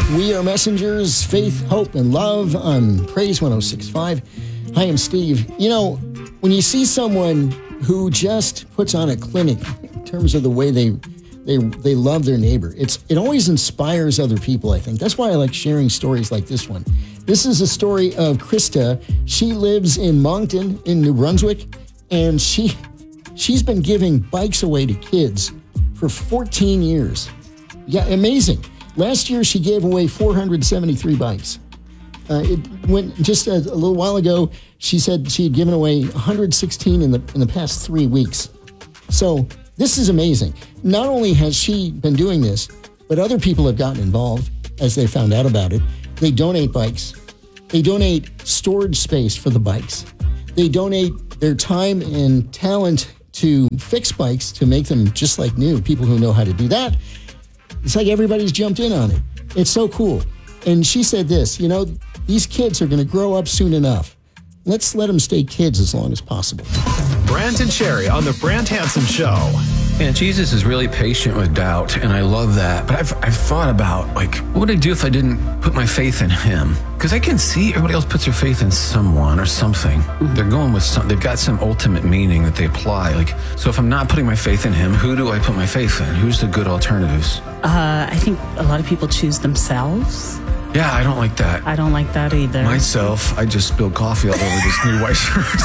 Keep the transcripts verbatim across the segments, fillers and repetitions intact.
We are messengers, faith, hope, and love on Praise one oh six point five. Hi, I'm Steve. You know, when you see someone who just puts on a clinic in terms of the way they they they love their neighbor, it's it always inspires other people, I think. That's why I like sharing stories like this one. This is a story of Krista. She lives in Moncton in New Brunswick, and she she's been giving bikes away to kids for fourteen years. Yeah, amazing. Last year, she gave away four hundred seventy-three bikes. Uh, it went just a, a little while ago. She said she had given away one hundred sixteen in the in the past three weeks. So this is amazing. Not only has she been doing this, but other people have gotten involved as they found out about it. They donate bikes. They donate storage space for the bikes. They donate their time and talent to fix bikes to make them just like new. People who know how to do that. It's like everybody's jumped in on it. It's so cool. And she said this, you know, these kids are going to grow up soon enough. Let's let them stay kids as long as possible. Brant and Sherry on the Brant Hansen Show. And Jesus is really patient with doubt, and I love that. But I've I've thought about, like, what would I do if I didn't put my faith in him? Because I can see everybody else puts their faith in someone or something. Mm-hmm. They're going with some, they've got some ultimate meaning that they apply. Like, so if I'm not putting my faith in him, who do I put my faith in? Who's the good alternatives? Uh, I think a lot of people choose themselves. Yeah, I don't like that. I don't like that either. Myself, I just spilled coffee all over this new white shirt.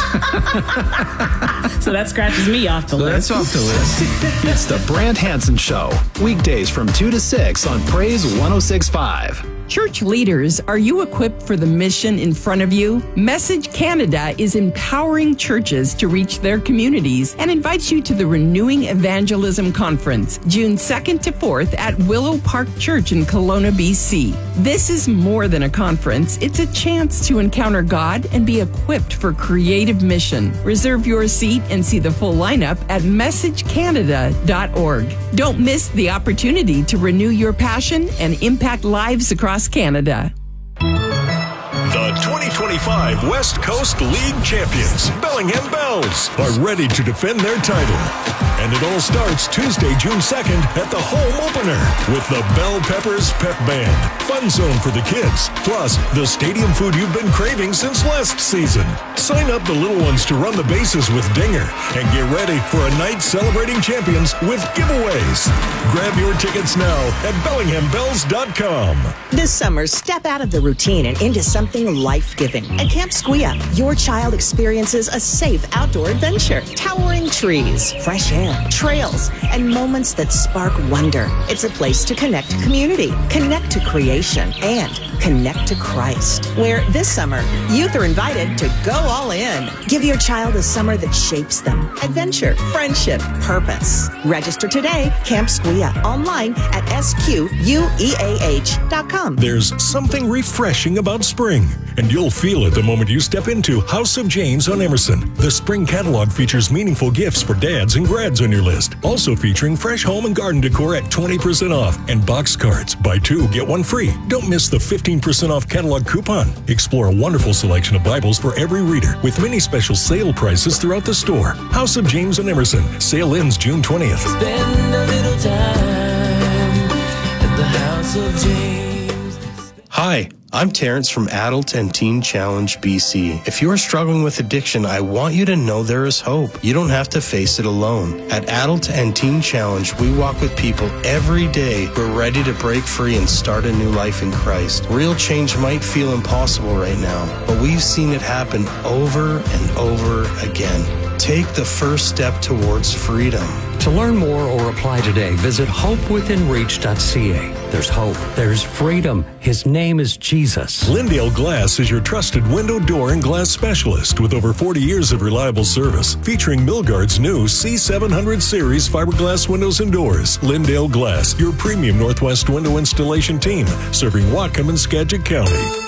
So that scratches me off the so list. That's off the list. It's the Brant Hansen Show. Weekdays from two to six on Praise one oh six point five. Church leaders, are you equipped for the mission in front of you? Message Canada is empowering churches to reach their communities and invites you to the Renewing Evangelism Conference, June second to fourth at Willow Park Church in Kelowna, B C. This is more than a conference. It's a chance to encounter God and be equipped for creative mission. Reserve your seat and see the full lineup at message canada dot org. Don't miss the opportunity to renew your passion and impact lives across Canada. The twenty twenty-five West Coast League champions, Bellingham Bells, are ready to defend their title. And it all starts Tuesday, June second at the home opener with the Bell Peppers Pep Band. Fun zone for the kids, plus the stadium food you've been craving since last season. Sign up the little ones to run the bases with Dinger and get ready for a night celebrating champions with giveaways. Grab your tickets now at bellingham bells dot com. This summer, step out of the routine and into something life-giving. At Camp Squia, your child experiences a safe outdoor adventure. Towering trees, fresh air, trails, and moments that spark wonder. It's a place to connect to community, connect to creation, and connect to Christ. Where this summer, youth are invited to go all in. Give your child a summer that shapes them. Adventure, friendship, purpose. Register today, Camp Squia, online at S Q U E A H dot com. There's something refreshing about spring, and you'll feel it the moment you step into House of James on Emerson. The spring catalog features meaningful gifts for dads and grads on your list. Also featuring fresh home and garden decor at twenty percent off and box cards. Buy two, get one free. Don't miss the fifteen percent off catalog coupon. Explore a wonderful selection of Bibles for every reader with many special sale prices throughout the store. House of James on Emerson. Sale ends June twentieth. Spend a little time at the House of James. Hi, I'm Terrence from Adult and Teen Challenge B C. If you are struggling with addiction, I want you to know there is hope. You don't have to face it alone. At Adult and Teen Challenge, we walk with people every day who are ready to break free and start a new life in Christ. Real change might feel impossible right now, but we've seen it happen over and over again. Take the first step towards freedom. To learn more or apply today, visit hope within reach dot c a. There's hope. There's freedom. His name is Jesus. Lindale Glass is your trusted window, door, and glass specialist with over forty years of reliable service. Featuring Milgard's new C seven hundred series fiberglass windows and doors. Lindale Glass, your premium Northwest window installation team, serving Whatcom and Skagit County.